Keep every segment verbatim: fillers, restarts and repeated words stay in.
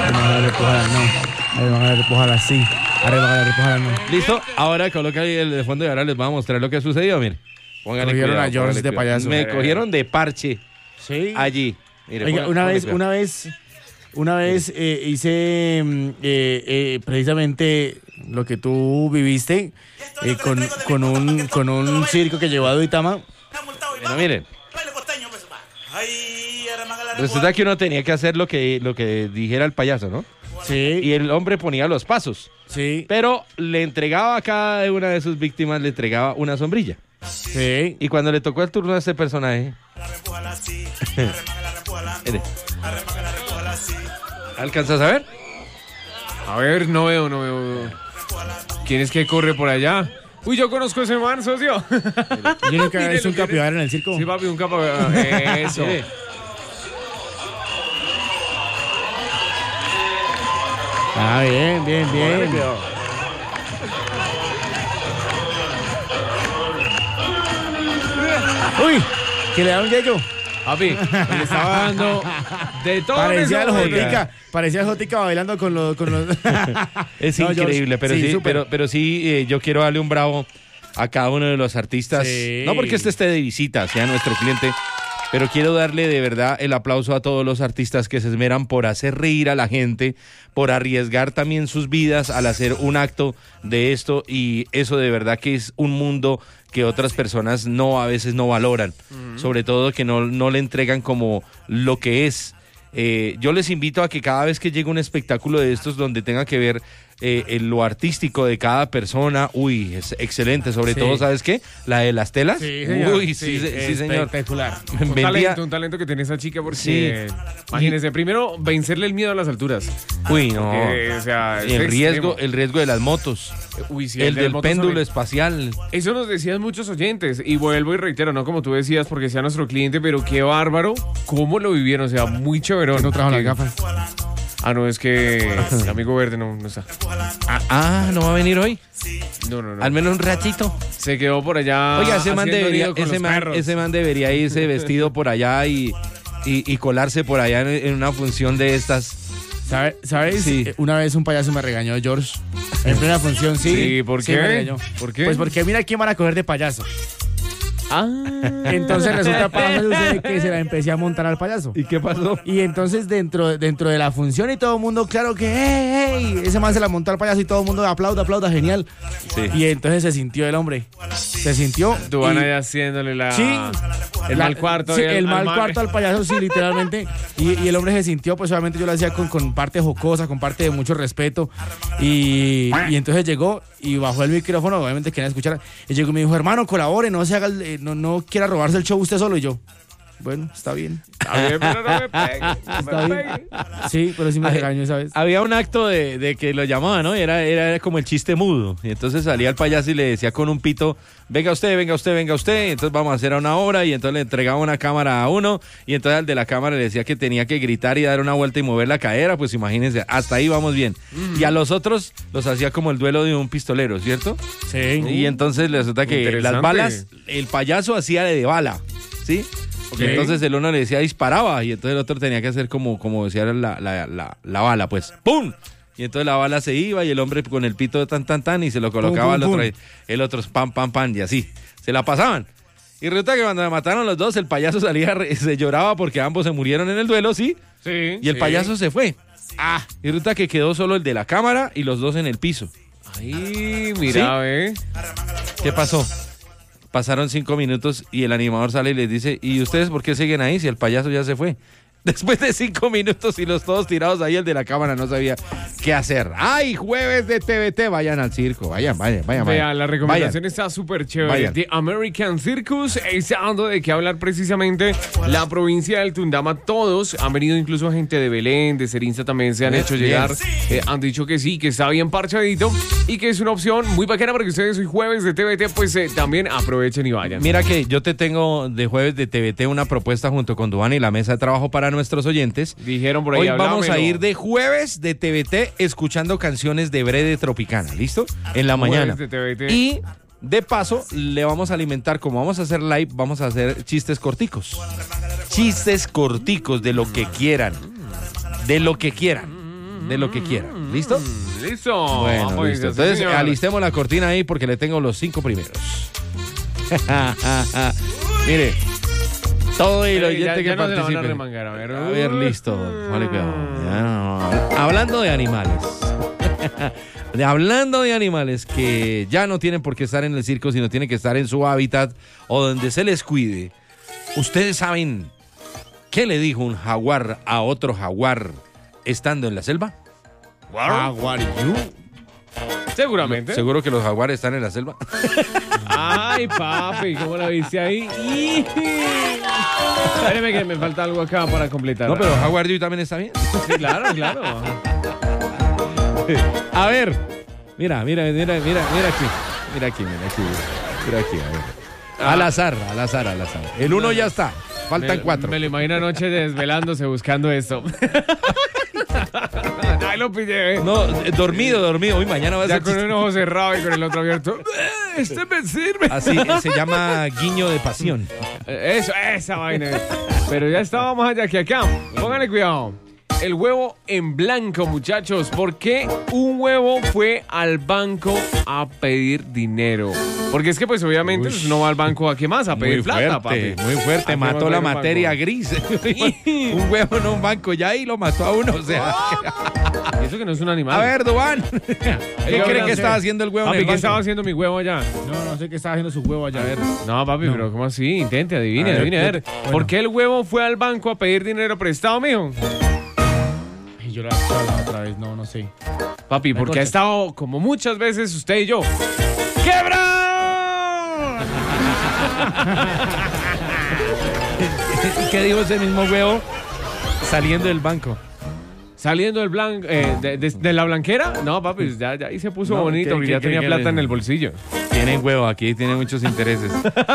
Arremangala, no. Arremangala, sí. Arremangala, no. ¿Listo? Ahora coloca ahí el de fondo y ahora les voy a mostrar lo que ha sucedido, mire. Póngale Cogieron cuidado, a George póngale de payaso. Me cogieron de parche. Sí. Allí. Mire, Oiga, ponga- una póngale vez, cuidado. una vez, una vez eh, hice mm, eh, eh, precisamente lo que tú viviste eh, con, con, un, con un circo que llevó a Duitama. Bueno, miren. Resulta que uno tenía que hacer lo que, lo que dijera el payaso, ¿no? Sí. Y el hombre ponía los pasos. Sí. Pero le entregaba a cada una de sus víctimas, le entregaba una sombrilla. Sí. Y cuando le tocó el turno a este personaje... Mire. ¿Alcanzas a ver? A ver, no veo, no veo. ¿Quién es que corre por allá? Uy, yo conozco a ese man, socio. Yo nunca Mire he visto lo un que capibara en el circo. Sí, papi, un capibara. Eso. Mire. Ah, bien, bien, bien. Uy, que le da un yello. Papi, le estaba dando de todo. Parecía el eso, Jotica, oiga. parecía el Jotica bailando con los... Con los... Es No, increíble, George, pero sí, súper. pero, pero sí eh, yo quiero darle un bravo a cada uno de los artistas. Sí. No porque este esté de visita, sea nuestro cliente, pero quiero darle de verdad el aplauso a todos los artistas que se esmeran por hacer reír a la gente, por arriesgar también sus vidas al hacer un acto de esto, y eso de verdad que es un mundo que otras personas no a veces no valoran, uh-huh. Sobre todo que no, no le entregan como lo que es. Eh, yo les invito a que cada vez que llegue un espectáculo de estos donde tenga que ver eh, en lo artístico de cada persona, uy, es excelente, sobre Sí. todo, ¿sabes qué? La de las telas, Sí, señor. uy, sí, sí, sí, señor. Espectacular. Un Vendía- talento, un talento que tiene esa chica porque, Sí. imagínense, primero, vencerle el miedo a las alturas. Uy, no. Porque, o sea, es el riesgo, extremo. el riesgo de las motos, Uy, sí, el de del motos péndulo también. espacial. Eso nos decían muchos oyentes, y vuelvo y reitero, no como tú decías, porque sea nuestro cliente, pero qué bárbaro, cómo lo vivieron, o sea, muy chéverón. No trajo las Que- gafas. Ah, no, es que el amigo verde no, no está. Ah, ah, ¿no va a venir hoy? No, no, no. Al menos un ratito. Se quedó por allá. Oiga, ese man, haciendo debería, nido con ese, los man, perros. ese man debería irse vestido por allá y, y, y colarse por allá en, en una función de estas. ¿Sabe- ¿Sabes? Sí. Eh, Una vez un payaso me regañó, George, en plena función, sí. Sí, ¿por qué? me regañó. ¿Por qué? Pues porque mira quién van a coger de payaso. Ah. Entonces resulta pasa sucede que se la empecé a montar al payaso. ¿Y qué pasó? Y entonces dentro, dentro de la función y todo el mundo, claro que, hey, hey, ese man se la montó al payaso y todo el mundo aplauda, aplauda, genial. Sí. Y entonces se sintió el hombre. Se sintió. Tú van y- allá haciéndole la... Sí. El La- mal cuarto. sí, y al- el al mal man. cuarto al payaso, sí, literalmente. Y, y el hombre se sintió, pues obviamente yo lo hacía con, con parte jocosa, con parte de mucho respeto. Y, y entonces llegó y bajó el micrófono, obviamente quería escuchar. Y llegó y me dijo, hermano, colabore, no se haga, el- eh, no, no quiera robarse el show usted solo. Y yo, bueno, está bien. A ver, pero no me pegue. No Está me bien. pegue. Sí, pero sí me Ay, regañó esa vez. Había un acto de, de que lo llamaban, ¿no? Era, era como el chiste mudo. Y entonces salía el payaso y le decía con un pito, venga usted, venga usted, venga usted. Y entonces vamos a hacer una obra. Y entonces le entregaba una cámara a uno. Y entonces al de la cámara le decía que tenía que gritar y dar una vuelta y mover la cadera. Pues imagínense, hasta ahí vamos bien. Y a los otros los hacía como el duelo de un pistolero, ¿cierto? Sí. Y entonces resulta que Interesante. las balas, el payaso hacía de bala, ¿sí? Ok. Y entonces el uno le decía disparaba y entonces el otro tenía que hacer como, como decía la, la, la, la bala, pues ¡pum! Y entonces la bala se iba y el hombre con el pito tan tan tan y se lo colocaba Pum, al pum, otro, pum. y el otro pam pam pam y así, se la pasaban. Y resulta que cuando me mataron los dos, el payaso salía, re- se lloraba porque ambos se murieron en el duelo, ¿sí? Sí. Y el sí. payaso se fue. Ah, y resulta que quedó solo el de la cámara y los dos en el piso. Ay, mira, ve. ¿Qué pasó? Pasaron cinco minutos y el animador sale y les dice, ¿y ustedes por qué siguen ahí si el payaso ya se fue? Después de cinco minutos y los todos tirados ahí, el de la cámara no sabía qué hacer. ¡Ay, jueves de T V T! Vayan al circo, vayan, vayan, vayan. Vea, vayan. la recomendación Vayan. está súper chévere. Vayan. The American Circus está dando de qué hablar precisamente la provincia del Tundama. Todos han venido, incluso gente de Belén, de Serinza también se han Bien, hecho bien. llegar. Eh, han dicho que sí, que está bien parchadito y que es una opción muy bacana para que ustedes hoy jueves de T V T pues eh, también aprovechen y vayan. Mira que yo te tengo de jueves de T V T una propuesta junto con Duván y la mesa de trabajo para nuestros oyentes. Dijeron por ahí, Hoy vamos a hablámelo. ir de jueves de T V T escuchando canciones de Brede Tropicana, ¿listo? En la Jueves mañana. de T V T. Y de paso le vamos a alimentar, como vamos a hacer live, vamos a hacer chistes corticos. Chistes corticos de lo que quieran. De lo que quieran. de lo que quieran. ¿Listo? Listo. Bueno, Pues, listo. sí, Entonces, señor. alistemos la cortina ahí porque le tengo los cinco primeros. Mire, todo el Eh, oyente ya, que ya no se la van a participe. remangar, a ver. A ver, listo. Vale, cuidado. Ya no. Hablando de animales. De- hablando de animales que ya no tienen por qué estar en el circo, sino tienen que estar en su hábitat o donde se les cuide. ¿Ustedes saben qué le dijo un jaguar a otro jaguar estando en la selva? Jaguar you. Seguramente. ¿Seguro que los jaguares están en la selva? Ay, papi, ¿cómo la viste ahí? Espérame que me falta algo acá para completar. No, pero jaguar you también está bien. Sí, claro, claro. A ver, mira, mira, mira, mira, mira aquí. Mira aquí, mira aquí. Mira aquí, a ver. Al azar, al azar, al azar. El uno ya está. Faltan Me- cuatro. Me lo imagino anoche desvelándose buscando esto. Ahí lo pillé. No, eh, dormido, dormido. Uy, mañana va a Ya ser con chiste- un ojo cerrado y con el otro abierto. Eh, Este me sirve. Así eh, se llama guiño de pasión. Eh, Eso, esa vaina. Pero ya estábamos allá que acá. Pónganle cuidado. El huevo en blanco, muchachos. ¿Por qué un huevo fue al banco a pedir dinero? Porque es que, pues, obviamente, Uy. pues, no va al banco a qué más, a pedir Muy plata, fuerte, papi. muy fuerte. ¿A qué Mató más va la a ir un materia banco? gris. Un huevo en un banco ya y lo mató a uno. O sea, Y eso que no es un animal. a ver, Duván. ¿Qué Yo cree no que sé. estaba haciendo el huevo en Papi, el ¿qué banco? estaba haciendo mi huevo allá? No, no sé qué estaba haciendo su huevo allá. A ver. No, papi, No. pero ¿cómo así? Intente, adivine, A ver, adivine. A ver. yo- bueno. ¿Por qué el huevo fue al banco a pedir dinero prestado, mijo? Y yo la, la otra vez, no, no sé. Papi, porque corcha. ha estado como muchas veces usted y yo. ¡Quebrado! ¿Y qué dijo ese mismo huevo saliendo del banco? Saliendo del blanco, eh, de, de- de la blanquera. No, papi, ya, ya ahí se puso No, bonito, ¿qué- porque qué- ya qué- tenía qué plata le- en el bolsillo. Tienen huevo, aquí tiene muchos intereses.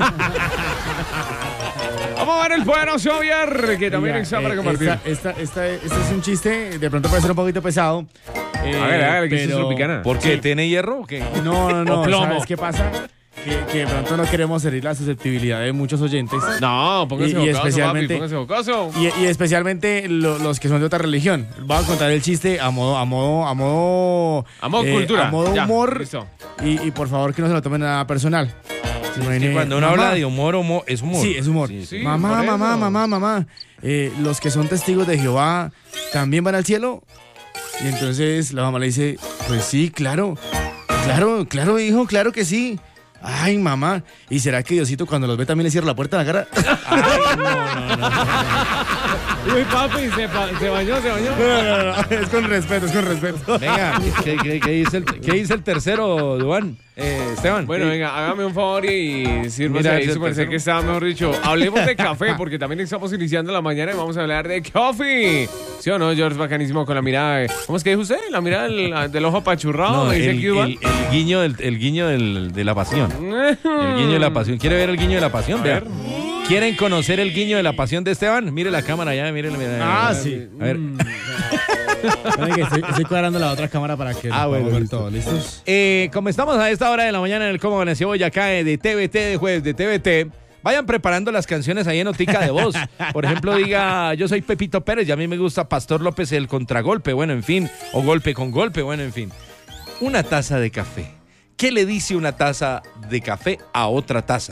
Vamos a ver el poderoso Javier, que también Oiga, está para eh, compartir. Esta, esta, esta- este es un chiste, de pronto puede ser un poquito pesado. eh, A ver, a ver, que esto es pero- tropicana. ¿Por qué? Sí. ¿Tiene hierro o qué? No, no, no. O plomo. ¿Sabes qué pasa? Que, que de pronto no queremos herir la susceptibilidad de muchos oyentes. No, póngase Y- y jocoso, especialmente- papi, póngase jocoso. Y, y especialmente lo- los que son de otra religión. Voy a contar el chiste a modo, a modo, a modo, A modo eh, cultura. a modo Ya, humor. listo. Y, y por favor que no se lo tomen nada personal. Se imagine, Cuando uno mamá, habla de humor, humor, es humor. Sí, es humor. Sí, sí. Sí, mamá, por mamá, eso. mamá, mamá. eh, los que son testigos de Jehová también van al cielo. Y entonces la mamá le dice, pues sí, claro. Claro, claro, hijo, claro que sí. Ay, mamá. ¿Y será que Diosito cuando los ve también le cierra la puerta en la cara? Ay, no, no, no. Uy, papi, se, pa- se bañó, se bañó. No, no, no, es con respeto, es con respeto. Venga, ¿qué, qué- qué dice el, qué dice el tercero, Duván? Eh, Esteban. Bueno, Sí. venga, hágame un favor y sírvase Mira, ahí ese su merced tercero. que está, mejor dicho. Hablemos de café, porque también estamos iniciando la mañana y vamos a hablar de coffee. ¿Sí o no, George? Bacanísimo con la mirada. de- ¿Cómo es que dijo usted? La mirada del, del ojo apachurrado, No, me dice el, aquí, Iván. el- el guiño, del, el guiño del- de la pasión. El guiño de la pasión. ¿Quiere ver el guiño de la pasión? A Vea. ver. ¿Quieren conocer el guiño de la pasión de Esteban? Mire la cámara allá, mire la Ah, sí. A ver. Esperen que estoy, estoy cuadrando la otra cámara para que Ah, lo bueno, podamos ver listo. todo. ¿Listos? Eh, como estamos a esta hora de la mañana en el Cómo Amaneció Hoy acá eh, de T V T, de jueves de T V T, vayan preparando las canciones ahí en notica de voz. Por ejemplo, diga, yo soy Pepito Pérez y a mí me gusta Pastor López el contragolpe, bueno, en fin, o golpe con golpe, bueno, en fin. Una taza de café. ¿Qué le dice una taza de café a otra taza?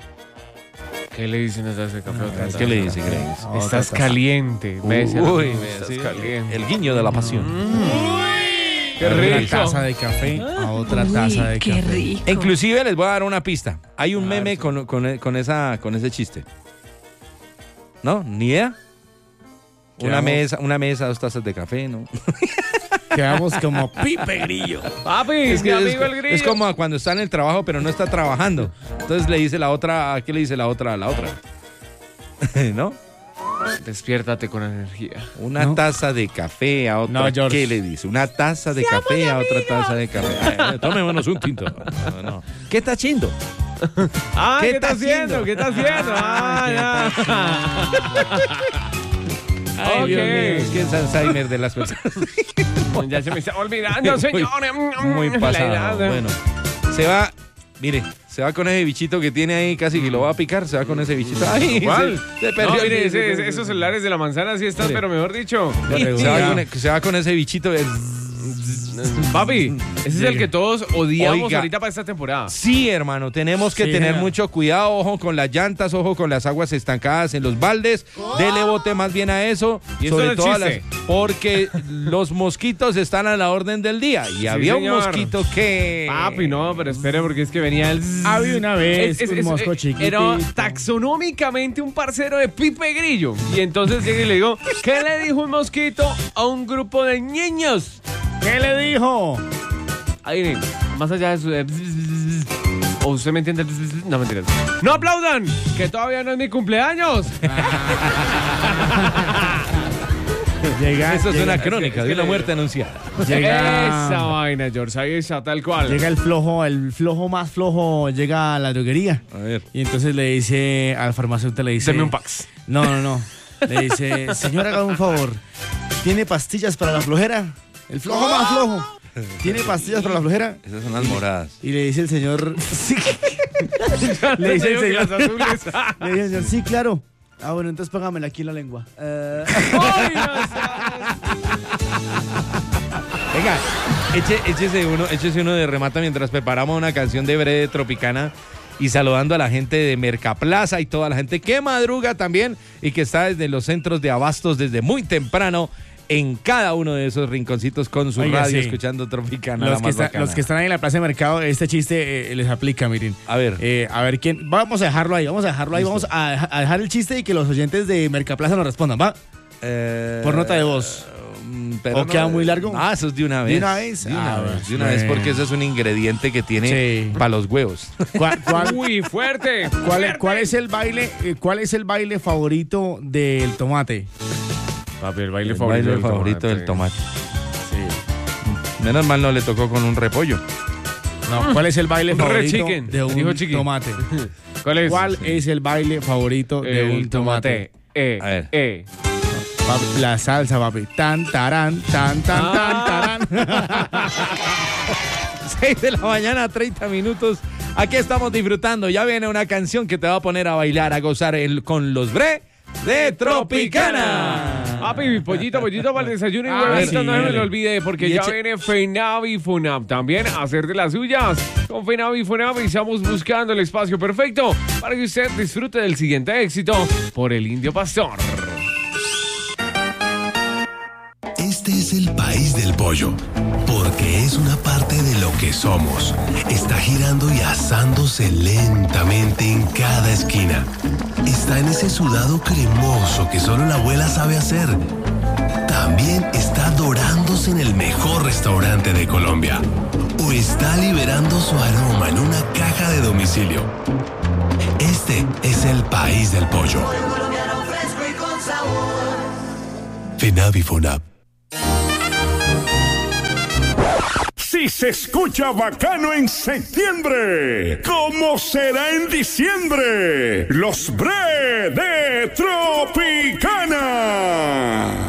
¿Qué le dice una taza de café a otra taza? ¿Qué le dice? ¿Qué le dice? Otra Estás taza. caliente. Bésela. Uy, Estás sí, caliente. el guiño de la pasión. Qué Una rico. taza de café a otra Uy, taza de qué café. rico. Inclusive les voy a dar una pista. Hay un A meme ver, con, con- con esa, con ese chiste. ¿No? ¿Ni idea? Una Quedamos- mesa, una mesa, dos tazas de café, ¿no? Quedamos como Pipe Grillo. Papi, Es, mi que amigo es, el grillo. es como cuando está en el trabajo pero no está trabajando. Entonces le dice la otra, ¿qué le dice la otra a la otra? ¿No? Despiértate con energía. Una ¿No? taza de café a otra. No, George. ¿Qué le dice? Una taza de café a otra taza de café. Ay, ay, tomémonos un tinto. No, no. ¿Qué está haciendo? Ah, ¿Qué ¿qué, está está haciendo? haciendo? ¿Qué está haciendo? Ah, Ay, Ok. Dios mío, es que es Alzheimer de las personas. ya. Ya se me está olvidando, señores. Muy La pasado. edad. Bueno, se va, mire, Se va con ese bichito que tiene ahí, casi que lo va a picar. Se va con ese bichito. Ay, ¿Cuál? Se, se perdió. No, el- mire, se- ese- se- esos celulares de la manzana sí están, Mire. pero mejor dicho. se, va con, se va con ese bichito. de- Papi, ese es el que todos odiamos Oiga. ahorita para esta temporada. Sí, hermano, tenemos que Sí, tener señor. mucho cuidado, ojo con las llantas, ojo con las aguas estancadas en los baldes, dele bote más bien a eso, Y eso no sobre es todo a chiste. las, porque los mosquitos están a la orden del día y había un señor. mosquito que... Papi, no, pero espere porque es que venía el... Había una vez un mosco eh, chiquitito. Era taxonómicamente un parcero de Pipe Grillo. Y entonces llega y le digo, ¿qué le dijo un mosquito a un grupo de niños? ¿Qué le dijo? Ahí, más allá de su... de- ¿O usted me entiende? No, mentiras. ¡No aplaudan! ¡Que todavía no es mi cumpleaños! Llega, Eso es llega- una crónica de una muerte anunciada. llega- Esa vaina, George. Ahí está, tal cual. Llega el flojo, el flojo más flojo, llega a la droguería. A ver. Y entonces le dice al farmacéutico, le dice... Deme un Pax. No, no, no. Le dice, señora, hágame un favor. ¿Tiene pastillas para la flojera? El flojo más flojo. ¿Tiene pastillas para la flojera? Esas son las moradas. Y le dice el señor... Sí. Le dice el Digo que señor... las azules. Le dice el señor, sí, claro. Ah, bueno, entonces póngamela aquí en la lengua. Eh, ¡Ay, las- Venga, eche, échese uno, échese uno de remata mientras preparamos una canción de Breve Tropicana y saludando a la gente de Mercaplaza y toda la gente que madruga también y que está desde los centros de abastos desde muy temprano en cada uno de esos rinconcitos con su Oiga, radio sí. escuchando Tropicana. los, la que más está- bacana. los que están ahí en la plaza de mercado, este chiste eh, les aplica, miren. A ver. Eh, a ver quién. Vamos a dejarlo ahí, vamos a dejarlo ahí. Vamos a, deja- a dejar el chiste y que los oyentes de Mercaplaza nos respondan, ¿va? Eh, por nota de voz. mm, pero ¿O queda muy largo? Ah, eso es de una vez. ¿De una vez? De una Ah, vez, de una bueno. vez porque eso es un ingrediente que tiene Sí. para los huevos. ¿Cuál, cuál, Uy, fuerte. cuál es, fuerte. cuál es el baile? eh, ¿Cuál es el baile favorito del tomate? Papi, el baile El favorito, baile del, favorito tomate. del tomate. Menos mal no le tocó con un repollo. No, ¿cuál es el baile Un red favorito chicken, de dijo un chicken. tomate? ¿Cuál es? ¿Cuál es el baile favorito de El un tomate? Eh, A ver. eh. Papi, la salsa, papi. Tan, tarán, tan, tan, Ah. tan, tarán. seis de la mañana, treinta minutos. Aquí estamos disfrutando. Ya viene una canción que te va a poner a bailar, a gozar el, con los bre de Tropicana. Papi, pollito, pollito para el desayuno y Ah, huevito, sí, no se me dale. lo olvide, porque Y ya eche- viene Feinavi y Funab también a hacer de las suyas. Con Feinavi y Funab estamos buscando el espacio perfecto para que usted disfrute del siguiente éxito por el Indio Pastor. Este es el país del pollo, porque es una parte de lo que somos. Está girando y asándose lentamente en cada esquina. Está en ese sudado cremoso que solo la abuela sabe hacer. También está dorándose en el mejor restaurante de Colombia. O está liberando su aroma en una caja de domicilio. Este es el país del pollo. Fenavi Funab. Si se escucha bacano en septiembre, ¿cómo será en diciembre? Los Bre de Tropicana.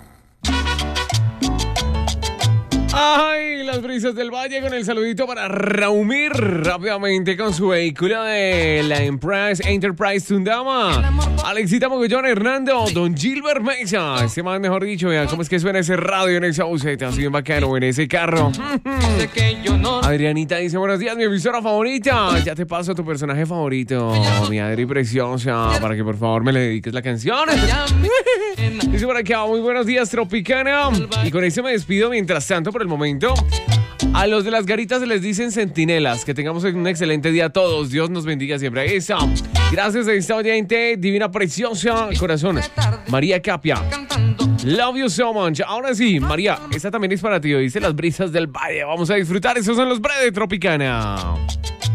Ay, las brisas del valle con el saludito para Raumir rápidamente con su vehículo de la Enterprise, Enterprise Tundama. Alexita Mogollón, Hernando, Don Gilbert Mesa. Este más mejor dicho, vean cómo es que suena ese radio en esa buseta, así bien bacano en ese carro. Adrianita dice, buenos días, mi emisora favorita. Ya te paso a tu personaje favorito, mi Adri preciosa, para que por favor me le dediques la canción. Dice por acá, muy buenos días, Tropicana. Y con esto me despido mientras tanto por el momento. A los de las garitas se les dicen centinelas. Que tengamos un excelente día a todos. Dios nos bendiga siempre. Ahí está. Gracias a esta oyente divina, preciosa, corazón. María Capia. Love you so much. Ahora sí, María, esta también es para ti. Dice las brisas del valle. Vamos a disfrutar. Esos son los Bre de Tropicana.